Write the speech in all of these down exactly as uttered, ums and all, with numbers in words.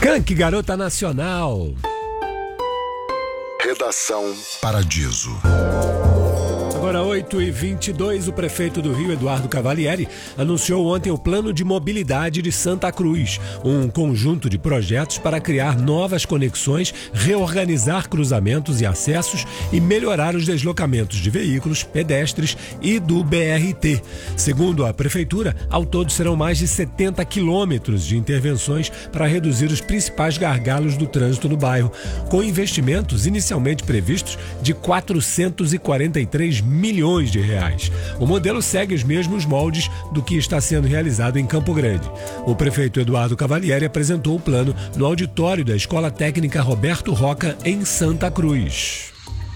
Skank, Garota Nacional. Redação Paradiso. Agora oito e vinte e dois, o prefeito do Rio, Eduardo Cavalieri, anunciou ontem o Plano de Mobilidade de Santa Cruz, um conjunto de projetos para criar novas conexões, reorganizar cruzamentos e acessos e melhorar os deslocamentos de veículos, pedestres e do B R T. Segundo a prefeitura, ao todo serão mais de setenta quilômetros de intervenções para reduzir os principais gargalos do trânsito no bairro, com investimentos inicialmente previstos de quatrocentos e quarenta e três milhões de reais. O modelo segue os mesmos moldes do que está sendo realizado em Campo Grande. O prefeito Eduardo Cavalieri apresentou o plano no auditório da Escola Técnica Roberto Roca, em Santa Cruz.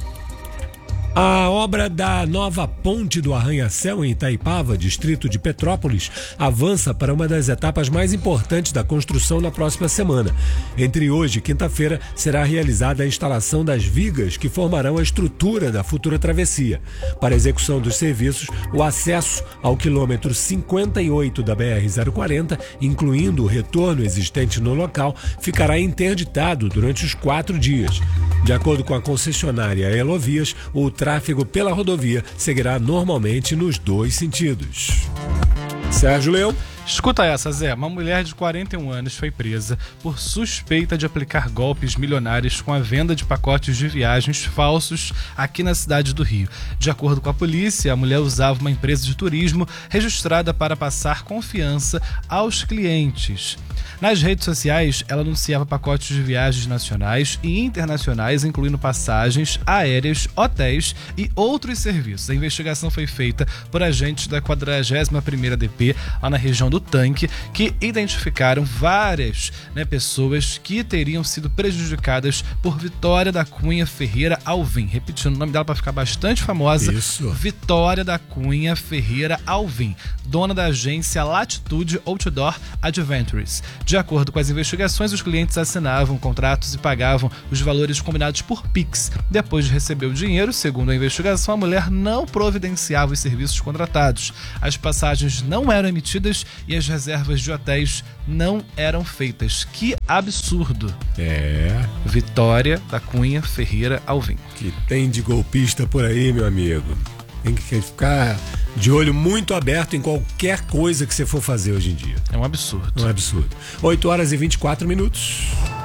A obra da nova ponte do Arranha-Céu em Itaipava, distrito de Petrópolis, avança para uma das etapas mais importantes da construção na próxima semana. Entre hoje e quinta-feira, será realizada a instalação das vigas que formarão a estrutura da futura travessia. Para a execução dos serviços, o acesso ao quilômetro cinquenta e oito da B R zero quarenta, incluindo o retorno existente no local, ficará interditado durante os quatro dias. De acordo com a concessionária Elovias, o tráfego pela rodovia seguirá normalmente nos dois sentidos. Sérgio Leão. Escuta essa, Zé. Uma mulher de quarenta e um anos foi presa por suspeita de aplicar golpes milionários com a venda de pacotes de viagens falsos aqui na cidade do Rio. De acordo com a polícia, a mulher usava uma empresa de turismo registrada para passar confiança aos clientes. Nas redes sociais, ela anunciava pacotes de viagens nacionais e internacionais, incluindo passagens aéreas, hotéis e outros serviços. A investigação foi feita por agentes da quadragésima primeira D P, lá na região do Tanque, que identificaram várias né, pessoas que teriam sido prejudicadas por Vitória da Cunha Ferreira Alvim. Repetindo o nome dela para ficar bastante famosa. Isso. Vitória da Cunha Ferreira Alvim, dona da agência Latitude Outdoor Adventures. De acordo com as investigações, os clientes assinavam contratos e pagavam os valores combinados por Pix. Depois de receber o dinheiro, segundo a investigação, a mulher não providenciava os serviços contratados. As passagens não eram emitidas e as reservas de hotéis não eram feitas. Que absurdo! É. Vitória da Cunha Ferreira Alvim. Que tem de golpista por aí, meu amigo. Tem que ficar de olho muito aberto em qualquer coisa que você for fazer hoje em dia. É um absurdo. É um absurdo. oito horas e vinte e quatro minutos.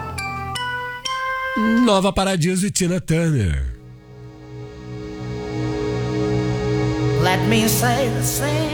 Nova Paradiso e Tina Turner. Let me say the same.